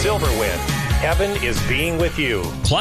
Silverwind. Heaven is being with you.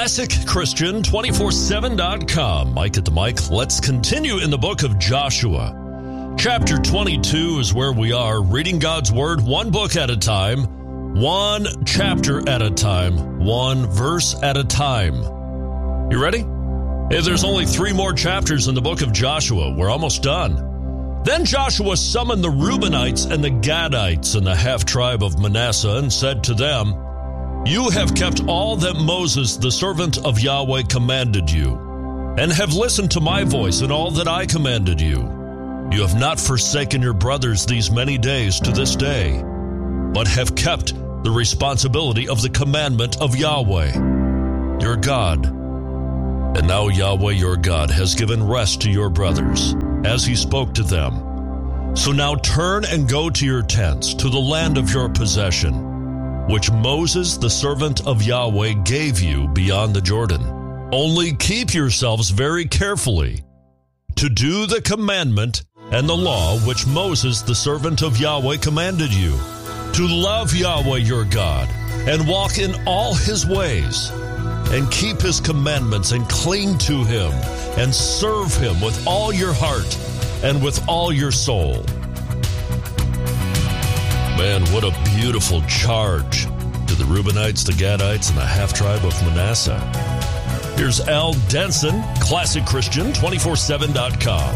ClassicChristian247.com. Mike at the mic. Let's continue in the book of Joshua. Chapter 22 is where we are, reading God's Word one book at a time, one chapter at a time, one verse at a time. You ready? Hey, there's only 3 more chapters in the book of Joshua. We're almost done. Then Joshua summoned the Reubenites and the Gadites and the half-tribe of Manasseh and said to them, "You have kept all that Moses, the servant of Yahweh, commanded you, and have listened to my voice in all that I commanded you. You have not forsaken your brothers these many days to this day, but have kept the responsibility of the commandment of Yahweh, your God. And now Yahweh your God has given rest to your brothers, as he spoke to them. So now turn and go to your tents, to the land of your possession, which Moses, the servant of Yahweh, gave you beyond the Jordan. Only keep yourselves very carefully to do the commandment and the law which Moses, the servant of Yahweh, commanded you, to love Yahweh your God, and walk in all his ways, and keep his commandments, and cling to him, and serve him with all your heart and with all your soul." Man, what a beautiful charge to the Reubenites, the Gadites, and the half-tribe of Manasseh. Here's Al Denson, ClassicChristian247.com.